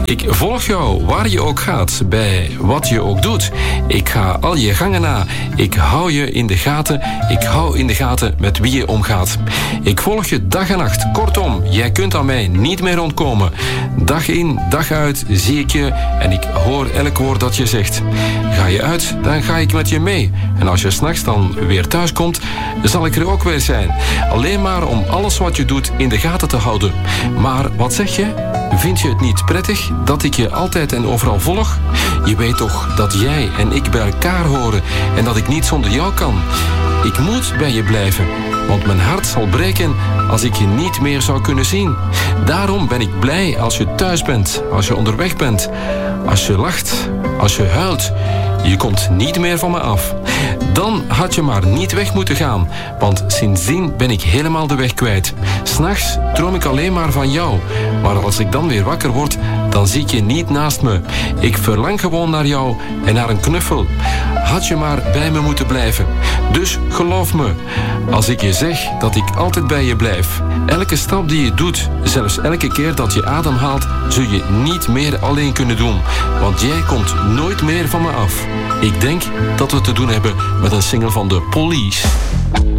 Ik volg jou waar je ook gaat, bij wat je ook doet. Ik ga al je gangen na. Ik hou je in de gaten. Ik hou in de gaten met wie je omgaat. Ik volg je dag en nacht. Kortom, jij kunt aan mij niet meer ontkomen. Dag in, dag uit zie ik je en ik hoor elk woord dat je zegt. Ga je uit, dan ga ik met je mee. En als je 's nachts dan weer thuis komt, zal ik er ook weer zijn. Alleen maar om alles wat je doet in de gaten te houden. Maar wat zeg je? Vind je het niet prettig dat ik je altijd en overal volg? Je weet toch dat jij en ik bij elkaar horen en dat ik niet zonder jou kan? Ik moet bij je blijven, want mijn hart zal breken als ik je niet meer zou kunnen zien. Daarom ben ik blij als je thuis bent, als je onderweg bent, als je lacht, als je huilt. Je komt niet meer van me af. Dan had je maar niet weg moeten gaan, want sindsdien ben ik helemaal de weg kwijt. 's Nachts droom ik alleen maar van jou, maar als ik dan weer wakker word, dan zie ik je niet naast me. Ik verlang gewoon naar jou en naar een knuffel. Had je maar bij me moeten blijven. Dus geloof me, als ik je zeg dat ik altijd bij je blijf. Elke stap die je doet, zelfs elke keer dat je ademhaalt, zul je niet meer alleen kunnen doen, want jij komt nooit meer van me af. Ik denk dat we te doen hebben met een single van The Police.